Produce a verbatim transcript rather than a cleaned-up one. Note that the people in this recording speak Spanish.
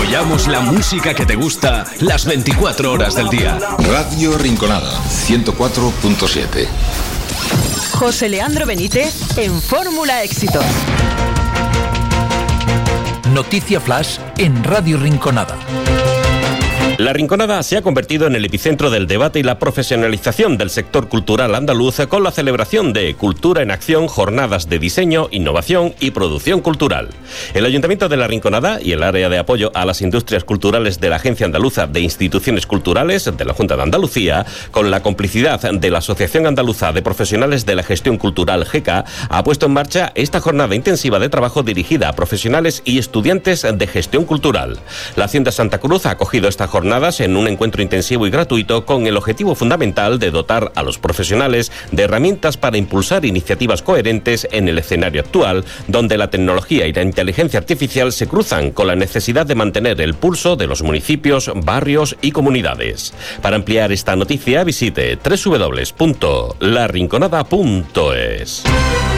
Apoyamos la música que te gusta las veinticuatro horas del día. Radio Rinconada, ciento cuatro punto siete. José Leandro Benítez en Fórmula Éxitos. Noticia Flash en Radio Rinconada. La Rinconada se ha convertido en el epicentro del debate y la profesionalización del sector cultural andaluz con la celebración de Cultura en Acción, jornadas de diseño, innovación y producción cultural. El Ayuntamiento de La Rinconada y el área de apoyo a las industrias culturales de la Agencia Andaluza de Instituciones Culturales de la Junta de Andalucía, con la complicidad de la Asociación Andaluza de Profesionales de la Gestión Cultural G E C A, ha puesto en marcha esta jornada intensiva de trabajo dirigida a profesionales y estudiantes de gestión cultural. La Hacienda Santa Cruz ha acogido esta jornada en un encuentro intensivo y gratuito con el objetivo fundamental de dotar a los profesionales de herramientas para impulsar iniciativas coherentes en el escenario actual, donde la tecnología y la inteligencia artificial se cruzan con la necesidad de mantener el pulso de los municipios, barrios y comunidades. Para ampliar esta noticia, visite doble u doble u doble u punto la rinconada punto es.